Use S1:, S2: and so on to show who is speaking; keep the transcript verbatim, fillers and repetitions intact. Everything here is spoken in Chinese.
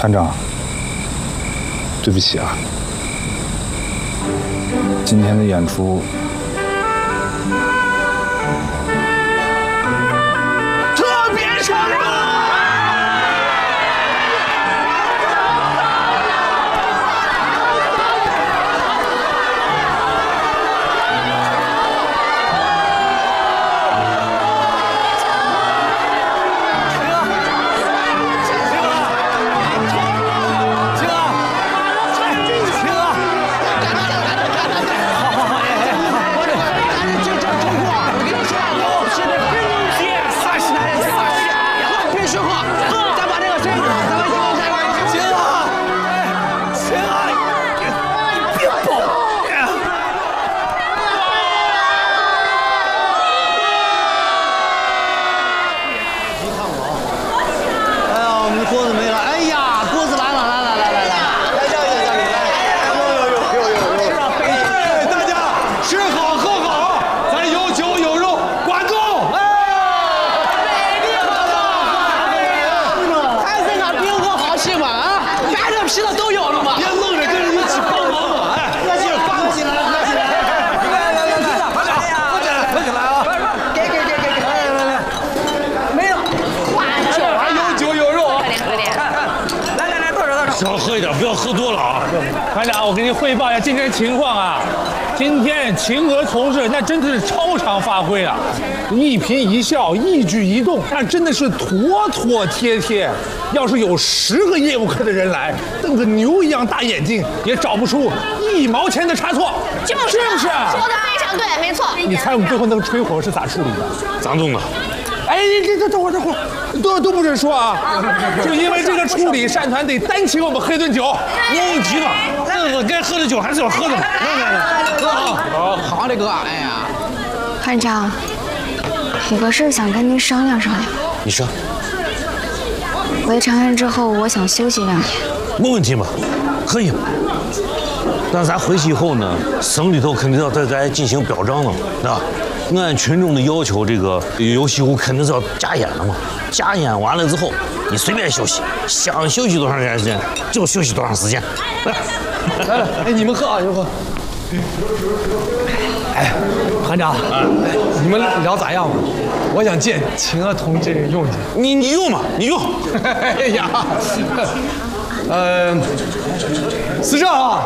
S1: 团长，对不起啊，今天的演出。
S2: 少喝一点，不要喝多了啊！
S3: 团长，我给您汇报一下今天的情况啊。今天秦娥同志那真的是超常发挥啊，一颦一笑、一举一动，那真的是妥妥帖帖。要是有十个业务科的人来，瞪个牛一样大眼睛，也找不出一毛钱的差错，
S4: 就是
S3: 是不是？
S4: 说的非常对，没错。
S3: 你猜我们最后那个吹火是咋处理的？
S2: 张总啊！
S3: 哎，这这等会儿等会儿，都都不准说啊！就因为这个处理，善团得单请我们喝一顿酒，
S2: 没问题了。那个该喝的酒还是要喝的。来来来，
S5: 哥好，好的哥，哎呀，
S4: 团长，有个事想跟您商量商量。
S2: 你说。
S4: 回长安之后，我想休息两天。
S2: 没问题嘛，可以。但咱回去以后呢，省里头肯定要对咱进行表彰了，对吧？ 按群众的要求，这个游戏舞肯定是要加演的嘛。加演完了之后，你随便休息，想休息多长时间就休息多长时间。来，
S5: 来来，哎，你们喝啊，你们喝。哎，团长，哎，你们聊咋样嘛？我想见秦娥同志用去。
S2: 你你用嘛，你用。
S5: 哎呀，呃，是这啊。